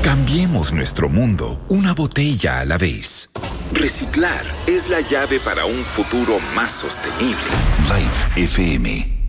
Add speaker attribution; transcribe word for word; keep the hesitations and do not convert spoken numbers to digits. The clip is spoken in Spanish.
Speaker 1: Cambiemos nuestro mundo una botella a la vez. Reciclar es la llave para un futuro más sostenible. Life F M.